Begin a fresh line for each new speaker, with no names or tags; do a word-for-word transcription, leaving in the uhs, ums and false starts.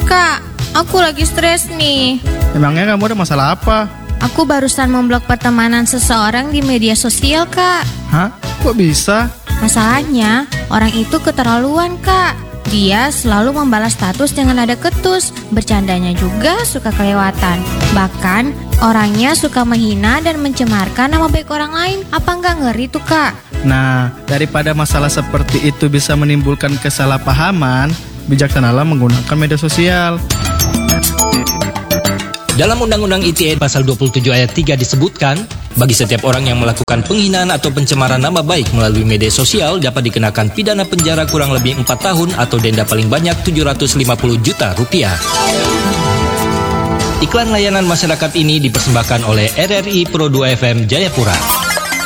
Kak, aku lagi stres nih.
Emangnya kamu ada masalah apa?
Aku barusan memblok pertemanan seseorang di media sosial, Kak.
Hah? Kok bisa?
Masalahnya, orang itu keterlaluan, Kak. Dia selalu membalas status dengan nada ketus. Bercandanya juga suka kelewatan. Bahkan, orangnya suka menghina dan mencemarkan nama baik orang lain. Apa nggak ngeri tuh, Kak?
Nah, daripada masalah seperti itu bisa menimbulkan kesalahpahaman, bijaksanalah menggunakan media sosial.
Dalam Undang-Undang I T E pasal dua puluh tujuh ayat tiga disebutkan, bagi setiap orang yang melakukan penghinaan atau pencemaran nama baik melalui media sosial dapat dikenakan pidana penjara kurang lebih empat tahun atau denda paling banyak tujuh ratus lima puluh juta rupiah. Iklan layanan masyarakat ini dipersembahkan oleh R R I Pro dua F M Jayapura.